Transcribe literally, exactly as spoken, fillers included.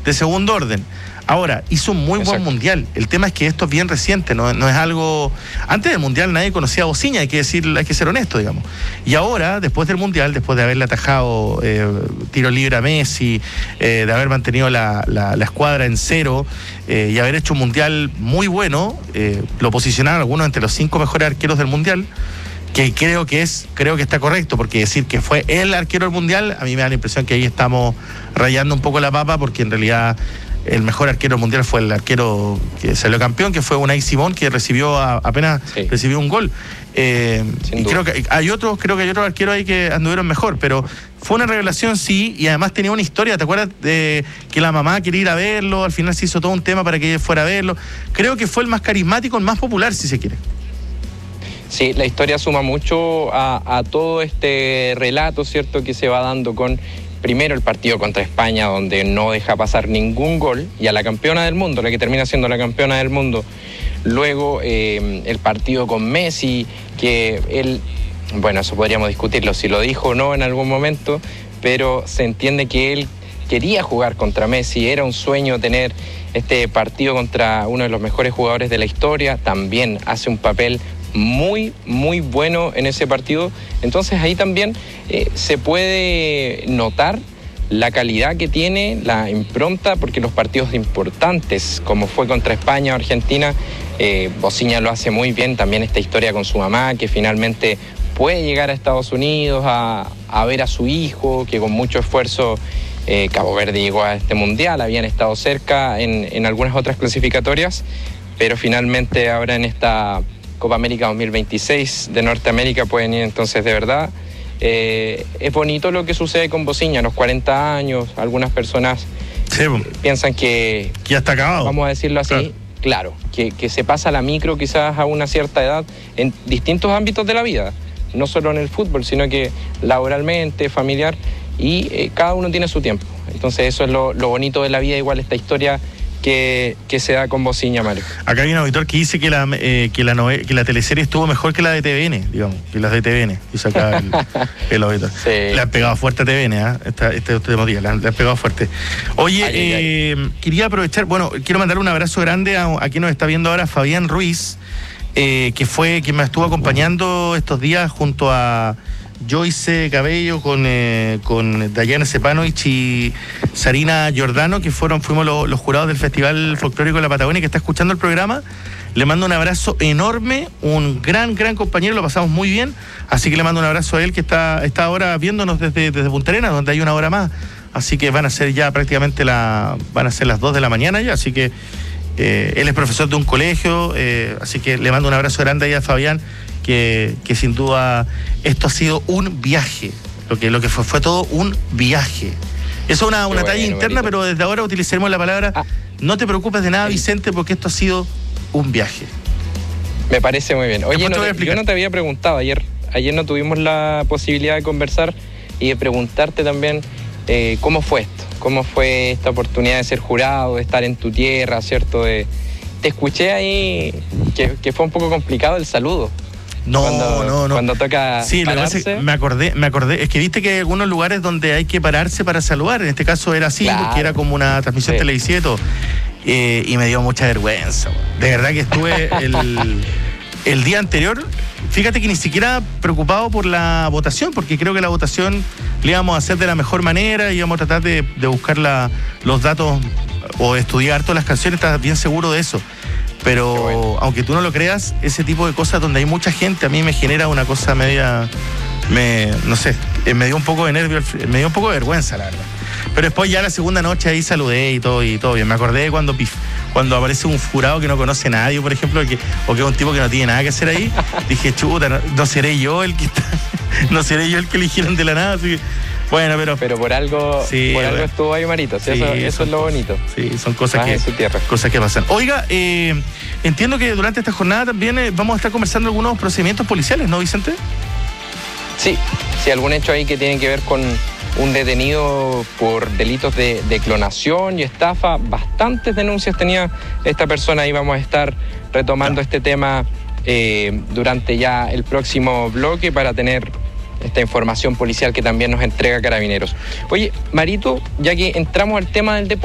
de segundo orden. Ahora, hizo un muy Exacto. buen mundial. El tema es que esto es bien reciente, no, no es algo... Antes del mundial nadie conocía a Bociña, hay que decir, hay que ser honesto, digamos. Y ahora, después del mundial, después de haberle atajado eh, tiro libre a Messi, eh, de haber mantenido la, la, la escuadra en cero eh, y haber hecho un mundial muy bueno, eh, lo posicionaron algunos entre los cinco mejores arqueros del mundial, que creo que es, creo que está correcto, porque decir que fue el arquero del mundial, a mí me da la impresión que ahí estamos rayando un poco la papa, porque en realidad el mejor arquero mundial fue el arquero que salió campeón, que fue Unai Simón, que recibió a, apenas sí. recibió un gol. Eh, y creo que hay otros, creo que hay otros arqueros ahí que anduvieron mejor, pero fue una revelación, sí, y además tenía una historia. ¿Te acuerdas de que la mamá quería ir a verlo? Al final se hizo todo un tema para que ella fuera a verlo. Creo que fue el más carismático, el más popular, si se quiere. Sí, la historia suma mucho a, a todo este relato, ¿cierto?, que se va dando con... Primero el partido contra España, donde no deja pasar ningún gol, y a la campeona del mundo, la que termina siendo la campeona del mundo. Luego eh, el partido con Messi, que él, bueno, eso podríamos discutirlo, si lo dijo o no en algún momento, pero se entiende que él quería jugar contra Messi, era un sueño tener este partido contra uno de los mejores jugadores de la historia, también hace un papel muy, muy bueno en ese partido. Entonces ahí también eh, se puede notar la calidad que tiene, la impronta, porque los partidos importantes, como fue contra España o Argentina, eh, Bociña lo hace muy bien. También esta historia con su mamá, que finalmente puede llegar a Estados Unidos a, a ver a su hijo, que con mucho esfuerzo eh, Cabo Verde llegó a este mundial, habían estado cerca en, en algunas otras clasificatorias, pero finalmente ahora en esta Copa América dos mil veintiséis de Norteamérica pueden ir. Entonces, de verdad, eh, es bonito lo que sucede con Bociña a los cuarenta años. Algunas personas sí, eh, piensan que, que ya está acabado, vamos a decirlo así, claro, claro que, que se pasa la micro quizás a una cierta edad en distintos ámbitos de la vida, no solo en el fútbol, sino que laboralmente, familiar, y eh, cada uno tiene su tiempo. Entonces eso es lo, lo bonito de la vida, igual esta historia Que, que se da con Bociña, Mario. Acá hay un auditor que dice que la eh, que la nove, que la teleserie estuvo mejor que la de T V N, digamos, que las de T V N. Dice acá el, el auditor. Sí. Le han pegado fuerte a T V N, ¿eh? Esta, este último día, le han, le han pegado fuerte. Oye, ay, eh, ay, ay. quería aprovechar, bueno, quiero mandar un abrazo grande a, a quien nos está viendo ahora, Fabián Ruiz, eh, que fue quien me estuvo acompañando estos días junto a Joyce Cabello, con, eh, con Dayana Sepanovich y Sarina Giordano, que fueron, fuimos los, los jurados del Festival Folclórico de la Patagonia, que está escuchando el programa. Le mando un abrazo enorme, un gran, gran compañero, lo pasamos muy bien, así que le mando un abrazo a él, que está, está ahora viéndonos desde, desde Punta Arenas, donde hay una hora más, así que van a ser ya prácticamente la, van a ser las dos de la mañana ya, así que eh, él es profesor de un colegio, eh, así que le mando un abrazo grande ahí a Fabián, Que, que sin duda esto ha sido un viaje, lo que, lo que fue, fue todo un viaje. Eso es una, una bueno, talla interna, bonito. Pero desde ahora utilizaremos la palabra, ah. no te preocupes de nada, Vicente, porque esto ha sido un viaje. Me parece muy bien. Oye, no te, yo no te había preguntado, ayer, ayer no tuvimos la posibilidad de conversar y de preguntarte también eh, cómo fue esto, cómo fue esta oportunidad de ser jurado, de estar en tu tierra, ¿cierto? De, te escuché ahí que, que fue un poco complicado el saludo. No, cuando, no, no. Cuando toca sí, pararse. Lo que me acordé, me acordé. Es que viste que hay algunos lugares donde hay que pararse para saludar. En este caso era así, claro, porque era como una transmisión sí. televisiva y todo. Eh, y me dio mucha vergüenza. De verdad que estuve el, el día anterior, fíjate que ni siquiera preocupado por la votación, porque creo que la votación la íbamos a hacer de la mejor manera, íbamos a tratar de, de buscar la, los datos o estudiar todas las canciones, estás bien seguro de eso. Pero bueno, aunque tú no lo creas, ese tipo de cosas donde hay mucha gente a mí me genera una cosa media, me, no sé, me dio un poco de nervio, me dio un poco de vergüenza, la verdad. Pero después ya la segunda noche ahí saludé y todo y todo bien. Me acordé cuando cuando aparece un jurado que no conoce a nadie, por ejemplo, que, o que es un tipo que no tiene nada que hacer ahí, dije, chuta, no, no seré yo el que está, no seré yo el que eligieron de la nada, así que, bueno, pero... Pero por algo, sí, por algo estuvo ahí, Marito, ¿sí? Sí, eso, eso es lo bonito. Sí, son cosas que, cosas que pasan. Oiga, eh, entiendo que durante esta jornada también eh, vamos a estar conversando algunos procedimientos policiales, ¿no, Vicente? Sí, sí, algún hecho ahí que tiene que ver con un detenido por delitos de, de clonación y estafa. Bastantes denuncias tenía esta persona y vamos a estar retomando no. este tema eh, durante ya el próximo bloque para tener esta información policial que también nos entrega Carabineros. Oye, Marito, ya que entramos al tema del deporte,